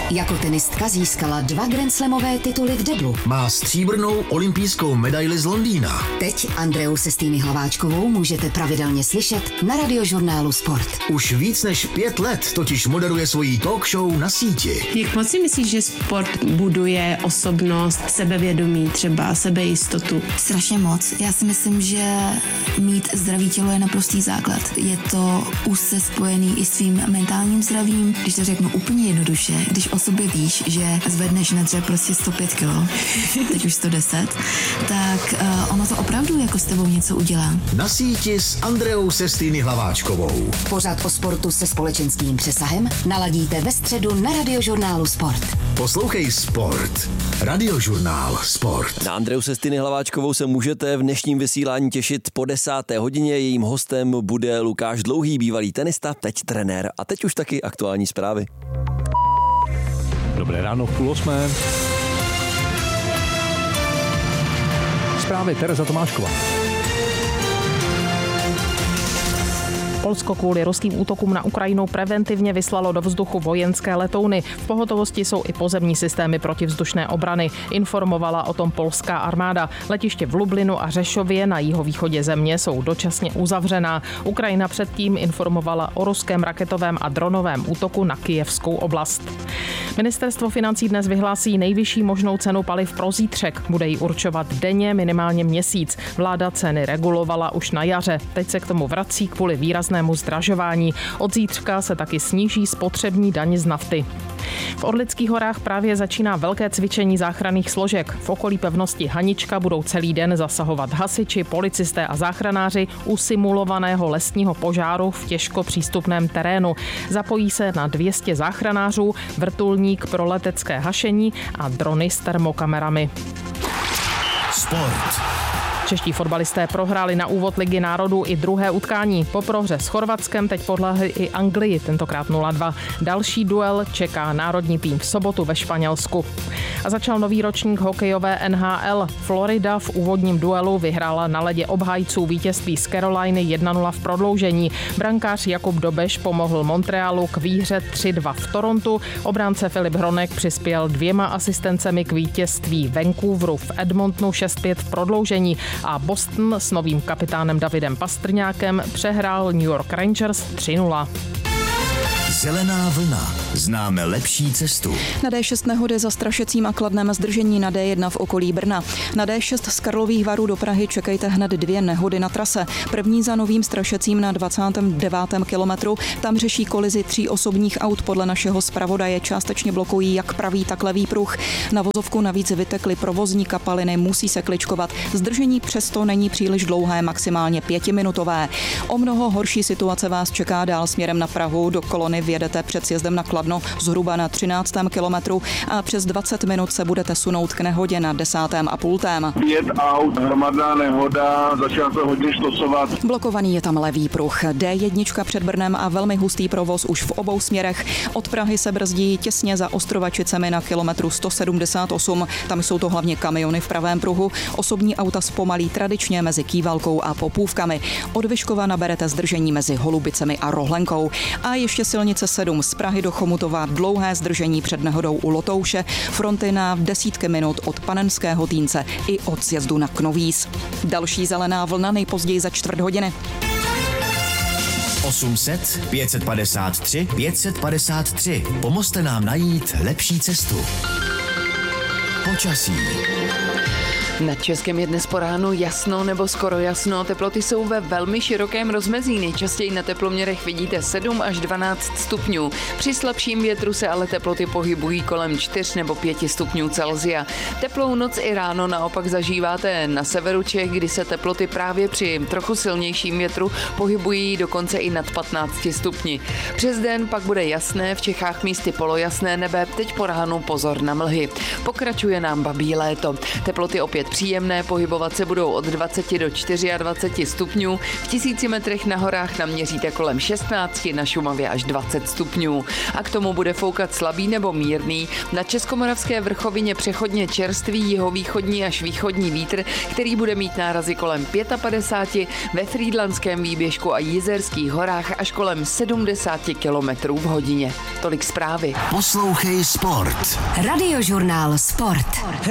Jako tenistka získala 2 grandslamové tituly v deblu. Má stříbrnou olympijskou medaili z Londýna. Teď Andreu Sestýny Hlaváčkovou můžete pravidelně slyšet na Radiožurnálu Sport. Už víc než 5 let totiž moderuje svoji talk show na síti. Jak moc si myslíš, že sport buduje osobnost, sebevědomí, třeba sebejistotu? Strašně moc. Já si myslím, že mít zdravý tělo je naprostý základ. Je to úzce spojený i s tvým mentálním zdravím. Když to řeknu úplně jednoduše, když o sobě víš, že zvedneš na dřep prostě 105 kg, teď už 110, tak ono to opravdu jako s tebou něco udělá. Na síti s Andreou Sestýny Hlaváčkovou. Pořad o sportu se společenským přesahem naladíte ve středu na Radiožurnálu Sport. Poslouchej Sport. Radiožurnál Sport. Na Andreu Sestýny Hlaváčkovou se můžete v dnešním vysílání těšit po 10. hodině. Jejím hostem bude Lukáš Dlouhý, bývalý tenista, teď trenér a teď už taky aktuální zprávy. Dobré ráno v 7:30. Zprávy Tereza Tomášková. Polsko kvůli ruským útokům na Ukrajinu preventivně vyslalo do vzduchu vojenské letouny. V pohotovosti jsou i pozemní systémy protivzdušné obrany. Informovala o tom polská armáda. Letiště v Lublinu a Řešově na jihovýchodě země jsou dočasně uzavřená. Ukrajina předtím informovala o ruském raketovém a dronovém útoku na Kyjevskou oblast. Ministerstvo financí dnes vyhlásí nejvyšší možnou cenu paliv pro zítřek. Bude ji určovat denně minimálně měsíc. Vláda ceny regulovala už na jaře. Teď se k tomu vrací kvůli výraznému zdražování. Od zítřka se taky sníží spotřební daň z nafty. V Orlických horách právě začíná velké cvičení záchranných složek. V okolí pevnosti Hanička budou celý den zasahovat hasiči, policisté a záchranáři u simulovaného lesního požáru v těžko přístupném terénu. Zapojí se na 200 záchranářů, vrtulník pro letecké hašení a drony s termokamerami. Sport. Čeští fotbalisté prohráli na úvod Ligy národů i druhé utkání. Po prohře s Chorvatskem teď podlehli i Anglii, tentokrát 0-2. Další duel čeká národní tým v sobotu ve Španělsku. A začal nový ročník hokejové NHL. Florida v úvodním duelu vyhrála na ledě obhájců vítězství z Caroliny 1-0 v prodloužení. Brankář Jakub Dobeš pomohl Montrealu k výhře 3-2 v Torontu. Obránce Filip Hronek přispěl 2 asistencemi k vítězství Vancouveru v Edmontonu 6-5 v prodloužení. A Boston s novým kapitánem Davidem Pastrňákem přehrál New York Rangers 3-0. Zelená vlna. Známe lepší cestu. Na D6 nehody za Strašecím a Kladnem, zdržení na D1 v okolí Brna. Na D6 z Karlových Varů do Prahy čekejte hned 2 nehody na trase. První za Novým Strašecím na 29. kilometru. Tam řeší kolizi 3 osobních aut, podle našeho zpravodaje částečně blokují jak pravý, tak levý pruh. Na vozovku navíc vytekly provozní kapaliny, musí se kličkovat. Zdržení přesto není příliš dlouhé, maximálně 5minutové. O mnoho horší situace vás čeká dál směrem na Prahu. Do kolony vjedete před sjezdem na Kladno zhruba na 13. kilometru a přes 20 minut se budete sunout k nehodě na 10,5. 5 aut, hromadná nehoda, začala se hodně štosovat. Blokovaný je tam levý pruh. D1 před Brnem a velmi hustý provoz už v obou směrech. Od Prahy se brzdí těsně za Ostrovačicemi na kilometru 178. Tam jsou to hlavně kamiony v pravém pruhu. Osobní auta zpomalí tradičně mezi Kývalkou a Popůvkami. Od Vyškova naberete zdržení mezi Holubicemi a Rohlenkou. A ještě silnice 7 z Prahy do Chomutova dlouhé zdržení před nehodou u Lotouše. Fronty na desítky minut od Panenského Týnce i od sjezdu na Knovíz. Další zelená vlna nejpozději za 4 hodiny. 800 553 553. Pomozte nám najít lepší cestu. Počasí. Nad Českem je dnes po ránu jasno nebo skoro jasno, teploty jsou ve velmi širokém rozmezí, nejčastěji na teploměrech vidíte 7 až 12 stupňů. Při slabším větru se ale teploty pohybují kolem 4 nebo 5 stupňů Celsia. Teplou noc i ráno naopak zažíváte na severu Čech, kdy se teploty právě při trochu silnějším větru pohybují dokonce i nad 15 stupni. Přes den pak bude jasné, v Čechách místy polojasné nebe, teď po ránu pozor na mlhy. Pokračuje nám babí léto. Teploty opět příjemné, pohybovat se budou od 20 do 24 stupňů. V 1000 metrech na horách naměříte kolem 16, na Šumavě až 20 stupňů. A k tomu bude foukat slabý nebo mírný. Na Českomoravské vrchovině přechodně čerstvý jihovýchodní až východní vítr, který bude mít nárazy kolem 55, ve Frýdlantském výběžku a Jizerských horách až kolem 70 km v hodině. Tolik zprávy. Poslouchej Sport. Radiožurnál Sport.